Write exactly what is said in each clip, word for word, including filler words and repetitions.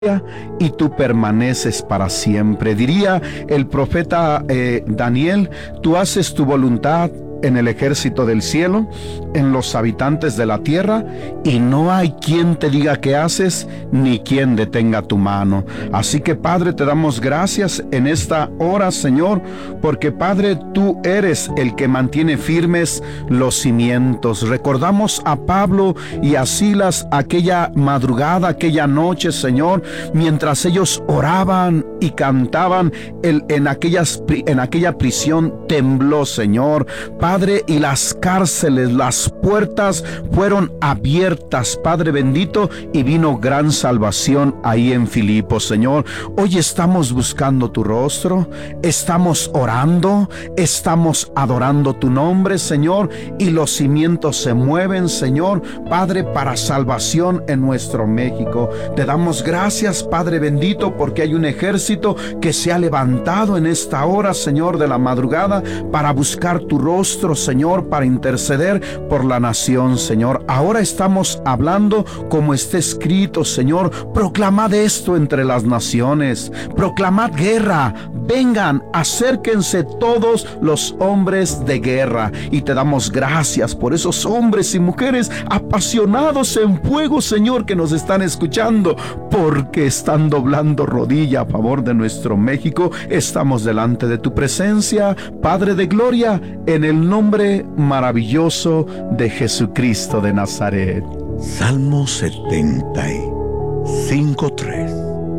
y tú permaneces para siempre. Diría el profeta eh, Daniel: tú haces tu voluntad en el ejército del cielo, en los habitantes de la tierra, y no hay quien te diga qué haces, ni quien detenga tu mano. Así que, Padre, te damos gracias en esta hora, Señor, porque, Padre, tú eres el que mantiene firmes los cimientos. Recordamos a Pablo y a Silas aquella madrugada, aquella noche, Señor, mientras ellos oraban y cantaban, el, en, aquellas, en aquella prisión tembló, Señor, Padre, y las cárceles, las puertas fueron abiertas, Padre bendito, y vino gran salvación ahí en Filipos, Señor. Hoy estamos buscando tu rostro, estamos orando, estamos adorando tu nombre, Señor, y los cimientos se mueven, Señor, Padre, para salvación en nuestro México. Te damos gracias, Padre bendito, porque hay un ejército que se ha levantado en esta hora, Señor, de la madrugada, para buscar tu rostro, Señor, para interceder por la nación, Señor. Ahora estamos hablando como está escrito, Señor. Proclamad esto entre las naciones, proclamad guerra, vengan, acérquense todos los hombres de guerra. Y te damos gracias por esos hombres y mujeres apasionados en fuego, Señor, que nos están escuchando, porque están doblando rodilla a favor de nuestro México. Estamos delante de tu presencia, Padre de gloria, en el nombre maravilloso de Jesucristo de Nazaret. Salmo setenta y cinco, tres.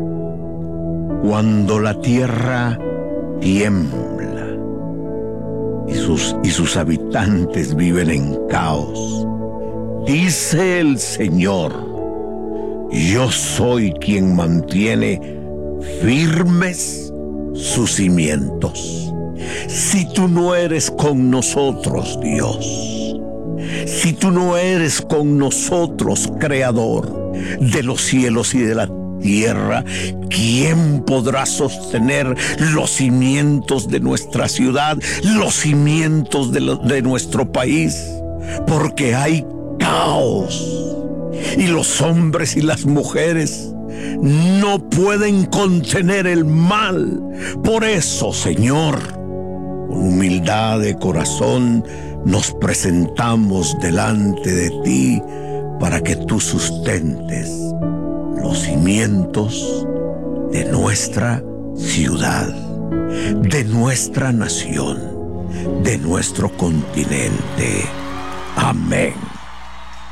Cuando la tierra tiembla y sus, y sus habitantes viven en caos, dice el Señor: yo soy quien mantiene firmes sus cimientos. Si tú no eres con nosotros, Dios, si tú no eres con nosotros, Creador de los cielos y de la tierra, ¿quién podrá sostener los cimientos de nuestra ciudad, los cimientos de, lo, de nuestro país? Porque hay caos y los hombres y las mujeres no pueden contener el mal. Por eso, Señor, con humildad de corazón nos presentamos delante de ti para que tú sustentes los cimientos de nuestra ciudad, de nuestra nación, de nuestro continente. Amén.